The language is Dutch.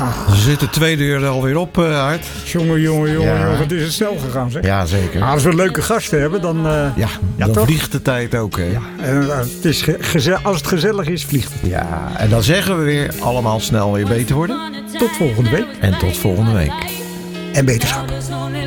Dan zit de tweede uur er alweer op, Aart. Jongen, het is snel gegaan, zeg. Ja, zeker. Als we leuke gasten hebben, dan... dan toch? vliegt de tijd ook, hè? Ja, en, het is als het gezellig is, vliegt het. Ja, en dan zeggen we weer allemaal snel weer beter worden. Tot volgende week. En tot volgende week. En beterschap.